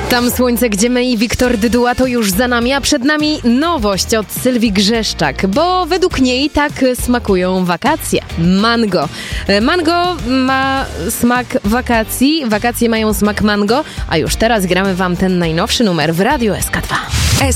Tam słońce, gdzie my i Wiktor Dyduła to już za nami, a przed nami nowość od Sylwii Grzeszczak, bo według niej tak smakują wakacje. Mango. Mango ma smak wakacji, wakacje mają smak mango, a już teraz gramy wam ten najnowszy numer w Radiu SK2.